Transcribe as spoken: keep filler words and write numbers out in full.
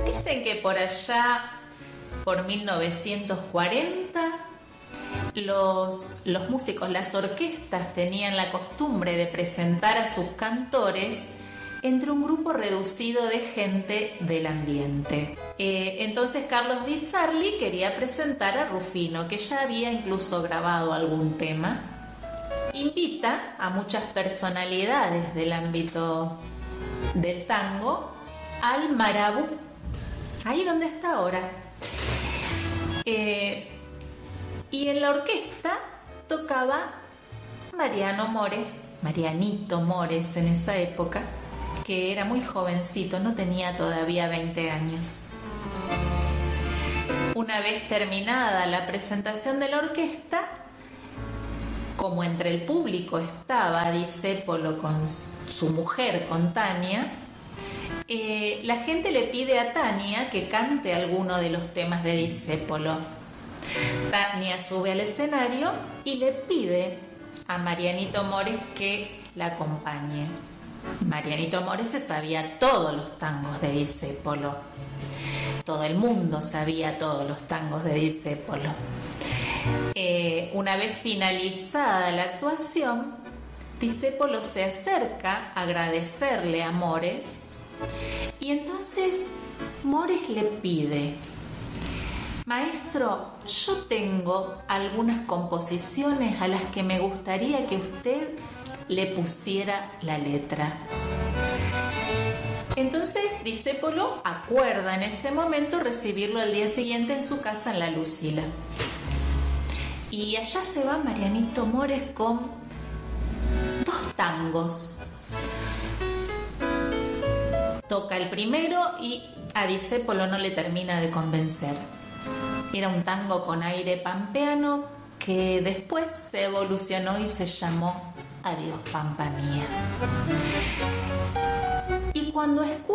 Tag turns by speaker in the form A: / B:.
A: Dicen que por allá, por mil novecientos cuarenta, los, los músicos, las orquestas tenían la costumbre de presentar a sus cantores entre un grupo reducido de gente del ambiente. Eh, entonces Carlos Di Sarli quería presentar a Rufino, que ya había incluso grabado algún tema. Invita a muchas personalidades del ámbito del tango al Marabú, ahí donde está ahora. Eh, y en la orquesta tocaba Mariano Mores, Marianito Mores en esa época, que era muy jovencito, no tenía todavía veinte años. Una vez terminada la presentación de la orquesta, como entre el público estaba Discépolo con su mujer, con Tania, eh, la gente le pide a Tania que cante alguno de los temas de Discépolo. Tania sube al escenario y le pide a Marianito Mores que la acompañe. Marianito Mores se sabía todos los tangos de Discépolo. Todo el mundo sabía todos los tangos de Discépolo. Eh, una vez finalizada la actuación, Discépolo se acerca a agradecerle a Mores y entonces Mores le pide: maestro, yo tengo algunas composiciones a las que me gustaría que usted le pusiera la letra. Entonces Discépolo acuerda en ese momento recibirlo al día siguiente en su casa en La Lucila. Y allá se va Marianito Mores con dos tangos. Toca el primero y a Discépolo no le termina de convencer. Era un tango con aire pampeano que después se evolucionó y se llamó Adiós Pampa Mía. Y cuando escucha